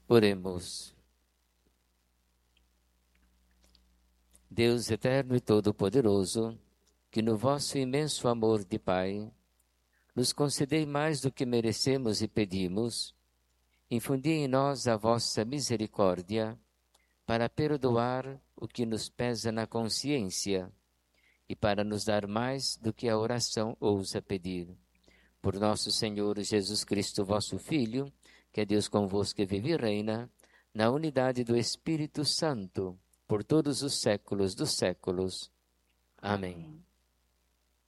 Oremos. Deus eterno e todo-poderoso, que no vosso imenso amor de Pai, nos concedei mais do que merecemos e pedimos, infundi em nós a vossa misericórdia, para perdoar o que nos pesa na consciência e para nos dar mais do que a oração ousa pedir. Por nosso Senhor Jesus Cristo, vosso Filho, que é Deus convosco e vive e reina, na unidade do Espírito Santo, por todos os séculos dos séculos. Amém.